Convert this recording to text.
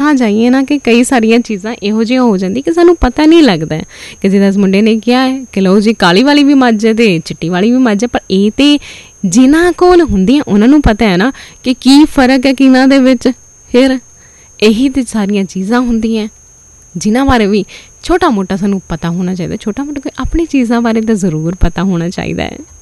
ਕਹਾਂ ਜਾਈਏ ਨਾ ਕਿ ਕਈ ਸਾਰੀਆਂ ਚੀਜ਼ਾਂ ਇਹੋ ਜਿਹੀਆਂ ਹੋ ਜਾਂਦੀ ਕਿ ਸਾਨੂੰ ਪਤਾ ਨਹੀਂ ਲੱਗਦਾ ਕਿ ਜਿੱਦਾਂ ਇਸ ਮੁੰਡੇ ਨੇ ਕਿਹਾ ਹੈ ਕਿ ਲਓ ਜੀ ਕਾਲੀ ਵਾਲੀ ਵੀ ਮੱਝ ਹੈ ਅਤੇ ਚਿੱਟੀ ਵਾਲੀ ਵੀ ਮੱਝ ਹੈ, ਪਰ ਇਹ ਤਾਂ ਜਿਨ੍ਹਾਂ ਕੋਲ ਹੁੰਦੀਆਂ ਉਹਨਾਂ ਨੂੰ ਪਤਾ ਹੈ ਨਾ ਕਿ ਕੀ ਫ਼ਰਕ ਹੈ ਕਿਹਨਾਂ ਦੇ ਵਿੱਚ। ਫਿਰ ਇਹੀ ਤਾਂ ਸਾਰੀਆਂ ਚੀਜ਼ਾਂ ਹੁੰਦੀਆਂ ਜਿਨ੍ਹਾਂ ਬਾਰੇ ਵੀ ਛੋਟਾ ਮੋਟਾ ਸਾਨੂੰ ਪਤਾ ਹੋਣਾ ਚਾਹੀਦਾ। ਛੋਟਾ ਮੋਟਾ ਕੋਈ ਆਪਣੀ ਚੀਜ਼ਾਂ ਬਾਰੇ ਤਾਂ ਜ਼ਰੂਰ ਪਤਾ ਹੋਣਾ ਚਾਹੀਦਾ ਹੈ।